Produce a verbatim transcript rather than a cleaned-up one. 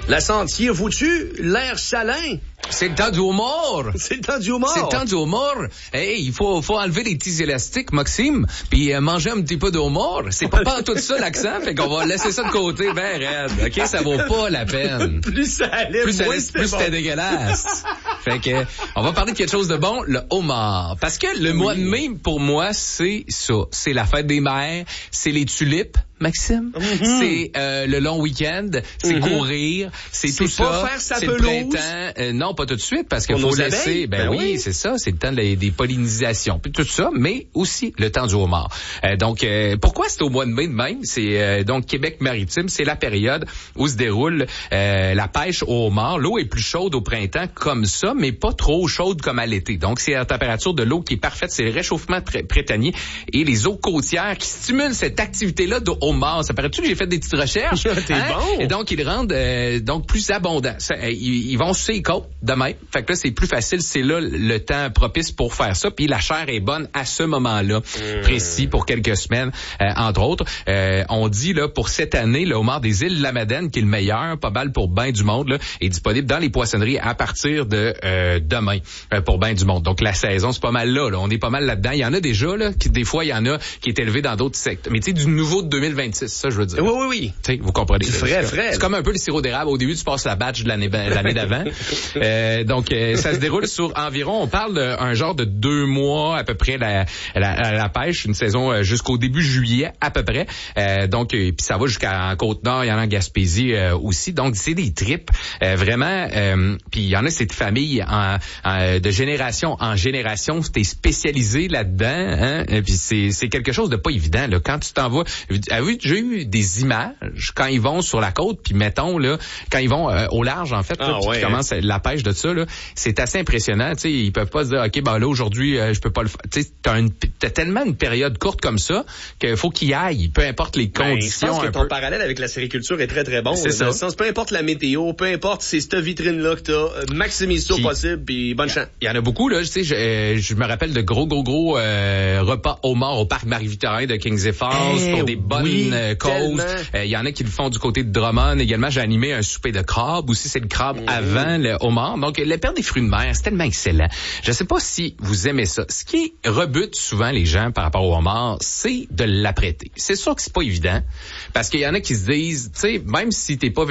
La sentiez-vous-tu l'air salin? C'est le temps du homard. C'est le temps du homard. C'est le temps du homard. Hey, il faut, faut enlever les petits élastiques, Maxime, puis euh, manger un petit peu de homard. C'est pas pas tout ça l'accent, fait qu'on va laisser ça de côté, ben raide. OK, ça vaut pas la peine. Plus ça allait, plus ça moins allait, c'était plus bon. c'était dégueulasse. Fait que on va parler de quelque chose de bon, le homard. Parce que le oui. mois de mai, pour moi, c'est ça. C'est la fête des mères, c'est les tulipes. Maxime, mm-hmm. c'est euh, le long week-end, c'est mm-hmm. courir, c'est, c'est tout ça, faire sa c'est pelouse. Le printemps. Euh, non, pas tout de suite, parce qu'il faut laisser. Ben, ben oui, oui, c'est ça, c'est le temps de, des pollinisations, puis tout ça, mais aussi le temps du homard. Euh, donc, euh, pourquoi c'est au mois de mai de même? C'est euh, donc Québec-Maritime, c'est la période où se déroule euh, la pêche au homard. L'eau est plus chaude au printemps comme ça, mais pas trop chaude comme à l'été. Donc, c'est la température de l'eau qui est parfaite, c'est le réchauffement pr- printanier et les eaux côtières qui stimulent cette activité-là de homard. Ça paraît-tu que j'ai fait des petites recherches? T'es hein? bon. Et donc, ils rendent euh, donc plus abondants. Ça, euh, ils, ils vont sur les côtes demain. Fait que là, c'est plus facile. C'est là le temps propice pour faire ça. Puis la chair est bonne à ce moment-là, mmh. précis, pour quelques semaines, euh, entre autres. Euh, on dit, là, pour cette année, le homard des îles de la Madeleine, qui est le meilleur, pas mal pour ben du monde, là, est disponible dans les poissonneries à partir de euh, demain, euh, pour ben du monde. Donc, la saison, c'est pas mal là, là. On est pas mal là-dedans. Il y en a déjà, là, qui, des fois, il y en a qui est élevé dans d'autres secteurs. Mais tu sais, du nouveau de deux mille vingt-six, ça, je veux dire. Oui, oui, oui. T'sais, vous comprenez. C'est frais, frais. C'est comme un peu le sirop d'érable. Au début, tu passes la batch de l'année, l'année d'avant. euh, donc, euh, ça se déroule sur environ, on parle d'un genre de deux mois à peu près la, la, la pêche, une saison euh, jusqu'au début juillet à peu près. Euh, donc, euh, puis ça va jusqu'à Côte-Nord, il y en a en Gaspésie euh, aussi. Donc, c'est des trips euh, vraiment. Euh, puis il y en a cette famille en, en, de génération en génération. T'es spécialisé là-dedans. Hein? Et puis c'est, c'est quelque chose de pas évident. Là. Quand tu t'en vas, j'ai eu des images quand ils vont sur la côte, puis mettons là, quand ils vont euh, au large en fait, ah, là, ouais, qui commence hein. la pêche de ça là, c'est assez impressionnant. Tu sais, ils peuvent pas se dire ok ben là aujourd'hui euh, je peux pas le faire. Tu sais, t'as, une, t'as tellement une période courte comme ça qu'il faut qu'ils aillent, peu importe les conditions. Ben, je pense que ton peu. parallèle avec la sériculture est très très bon. C'est là, ça. Dans le sens, peu importe la météo, peu importe c'est cette vitrine là que t'as, euh, maximise ça au possible, puis bonne chance. Il y en a beaucoup là. Tu sais, je, euh, je me rappelle de gros gros gros euh, repas homard au parc Marie-Victorin de Kings Falls hey, pour des bonnes oui, euh, causes. Il euh, y en a qui le font du côté de Drummond également. J'ai animé un souper de crabe aussi, c'est le crabe mmh. avant le homard. Donc le père des fruits de mer, c'est tellement excellent. Je sais pas si vous aimez ça. Ce qui rebute souvent les gens par rapport au homard, c'est de l'apprêter. C'est sûr que c'est pas évident parce qu'il y en a qui se disent, tu sais, même si t'es pas